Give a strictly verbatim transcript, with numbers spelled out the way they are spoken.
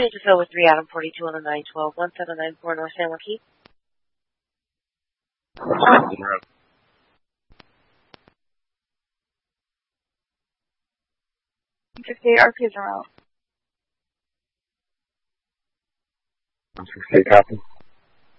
Here's a fill with three Adam forty-two on the nine twelve, one seven nine four North San Joaquin. fifty-eight R Ps are out. one sixty-eight copy.